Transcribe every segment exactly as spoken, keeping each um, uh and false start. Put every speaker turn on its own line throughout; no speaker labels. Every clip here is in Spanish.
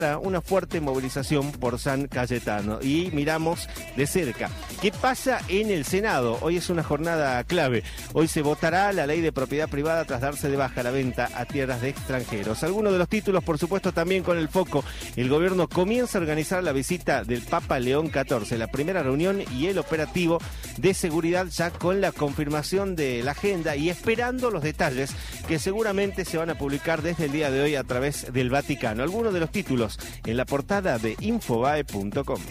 una fuerte movilización por San Cayetano y miramos de cerca qué pasa en el Senado. Hoy es una jornada clave. Hoy se votará la ley de propiedad privada tras darse de baja la venta a tierras de extranjeros. Algunos de los títulos, por supuesto, también con el foco. El gobierno comienza a organizar la visita del Papa León catorce, la primera reunión y el operativo de seguridad ya con la confirmación de la agenda y esperando los detalles que seguramente se van a publicar desde el día de hoy a través del Vaticano. Algunos de los títulos en la portada de infobae punto com.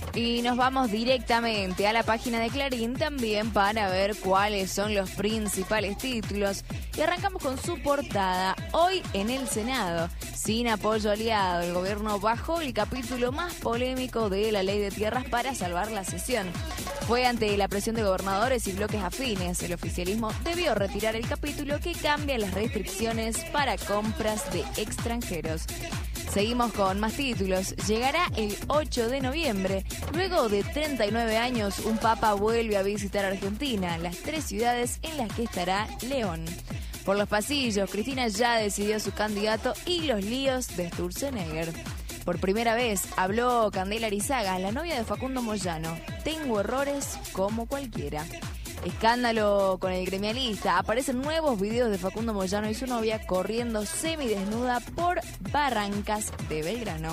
Y nos vamos directamente a la página de Clarín también para ver cuáles son los principales títulos. Y arrancamos con su portada. Hoy en el Senado, sin apoyo aliado, el gobierno bajó el capítulo más polémico de la ley de tierras para salvar la sesión. Fue ante la presión de gobernadores y bloques afines. El oficialismo debió retirar el capítulo que cambia las restricciones para compras de extranjeros. Seguimos con más títulos. Llegará el ocho de noviembre. Luego de treinta y nueve años, un papa vuelve a visitar Argentina, las tres ciudades en las que estará León. Por los pasillos, Cristina ya decidió su candidato y los líos de Sturzenegger. Por primera vez habló Candela Arizaga, la novia de Facundo Moyano. Tengo errores como cualquiera. Escándalo con el gremialista. Aparecen nuevos videos de Facundo Moyano y su novia corriendo semidesnuda por barrancas de Belgrano.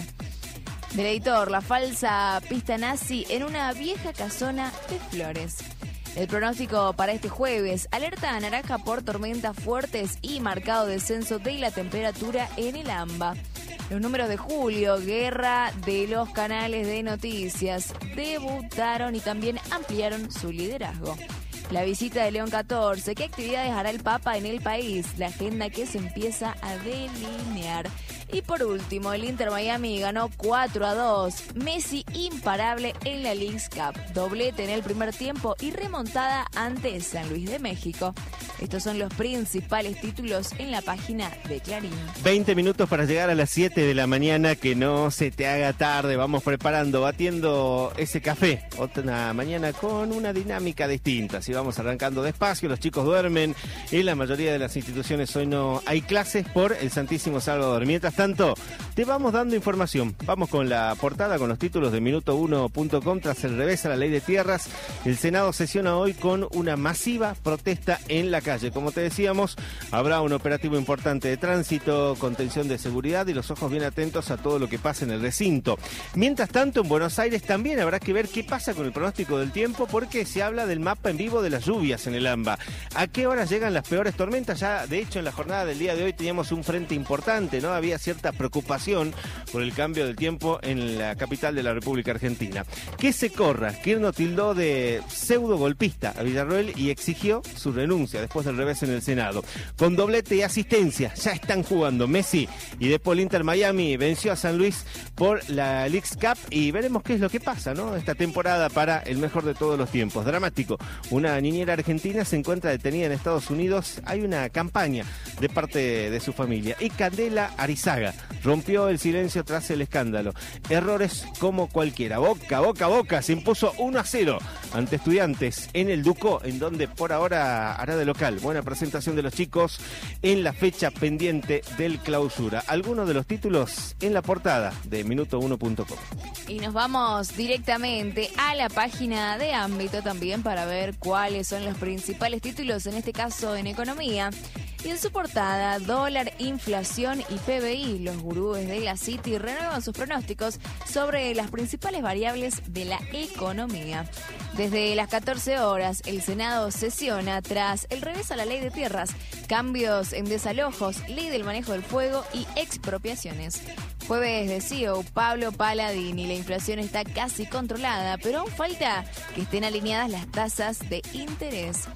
Del editor, la falsa pista nazi en una vieja casona de Flores. El pronóstico para este jueves: alerta naranja por tormentas fuertes y marcado descenso de la temperatura en el AMBA. Los números de julio, guerra de los canales de noticias, debutaron y también ampliaron su liderazgo. La visita de León catorce, ¿qué actividades hará el Papa en el país? La agenda que se empieza a delinear. Y por último, el Inter Miami ganó cuatro a dos. Messi imparable en la Leagues Cup. Doblete en el primer tiempo y remontada ante San Luis de México. Estos son los principales títulos en la página de Clarín.
veinte minutos para llegar a las siete de la mañana, que no se te haga tarde. Vamos preparando, batiendo ese café. Otra mañana con una dinámica distinta. Si vamos arrancando despacio, los chicos duermen. En la mayoría de las instituciones hoy no hay clases por el Santísimo Salvador. Mientras tanto, te vamos dando información. Vamos con la portada, con los títulos de minuto uno punto com. Tras el revés a la ley de tierras, el Senado sesiona hoy con una masiva protesta en la calle. Como te decíamos, habrá un operativo importante de tránsito, contención de seguridad y los ojos bien atentos a todo lo que pasa en el recinto. Mientras tanto, en Buenos Aires también habrá que ver qué pasa con el pronóstico del tiempo, porque se habla del mapa en vivo de las lluvias en el AMBA. ¿A qué horas llegan las peores tormentas? Ya, de hecho, en la jornada del día de hoy teníamos un frente importante, ¿no? Había cierta preocupación por el cambio del tiempo en la capital de la República Argentina. Que se corra. Kirchner tildó de pseudo golpista a Villarroel y exigió su renuncia después del revés en el Senado. Con doblete y asistencia ya están jugando Messi, y después el Inter Miami venció a San Luis por la Leagues Cup y veremos qué es lo que pasa, ¿no? Esta temporada para el mejor de todos los tiempos. Dramático. Una niñera argentina se encuentra detenida en Estados Unidos. Hay una campaña de parte de su familia. Y Candela Arizaga rompió el silencio tras el escándalo. Errores como cualquiera. Boca, Boca, Boca se impuso uno a cero ante Estudiantes en el Ducó, en donde por ahora hará de local. Buena presentación de los chicos en la fecha pendiente del clausura. Algunos de los títulos en la portada de minuto uno punto com.
Y nos vamos directamente a la página de Ámbito también para ver cuáles son los principales títulos, en este caso en economía. Y en su portada, dólar, inflación y P B I. Los gurúes de la City renuevan sus pronósticos sobre las principales variables de la economía. Desde las catorce horas, el Senado sesiona tras el revés a la ley de tierras, cambios en desalojos, ley del manejo del fuego y expropiaciones. Jueves de C E O, Pablo Palladini. La inflación está casi controlada, pero aún falta que estén alineadas las tasas de interés.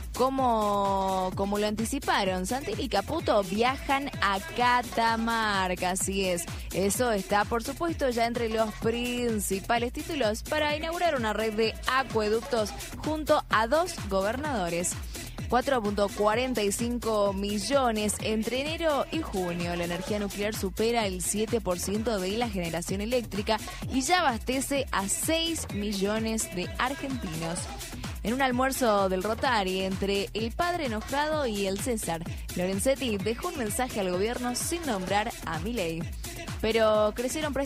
Como, como lo anticiparon, Santilli y Caputo viajan a Catamarca, así es. Eso está, por supuesto, ya entre los principales títulos para inaugurar una red de acueductos junto a dos gobernadores. cuatro punto cuarenta y cinco millones entre enero y junio. La energía nuclear supera el siete por ciento de la generación eléctrica y ya abastece a seis millones de argentinos. En un almuerzo del Rotary entre el padre enojado y el César, Lorenzetti dejó un mensaje al gobierno sin nombrar a Milei. pero crecieron